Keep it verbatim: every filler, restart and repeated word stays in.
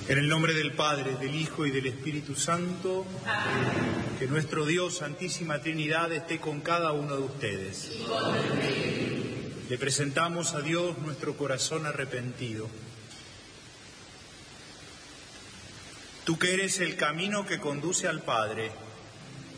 En el nombre del Padre, del Hijo y del Espíritu Santo, amén. Que nuestro Dios, Santísima Trinidad, esté con cada uno de ustedes. Y con el Espíritu. Le presentamos a Dios nuestro corazón arrepentido. Tú que eres el camino que conduce al Padre,